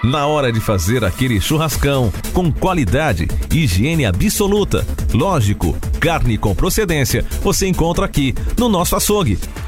Na hora de fazer aquele churrascão, com qualidade, higiene absoluta, lógico, carne com procedência, você encontra aqui no nosso açougue.